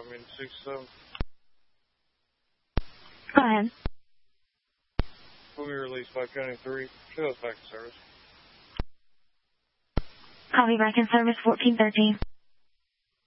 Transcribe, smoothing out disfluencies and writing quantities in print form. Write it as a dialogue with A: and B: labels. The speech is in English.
A: 67.
B: Go ahead.
A: Will be released by counting 3. Show us back in service.
B: I'll be back in service 1413.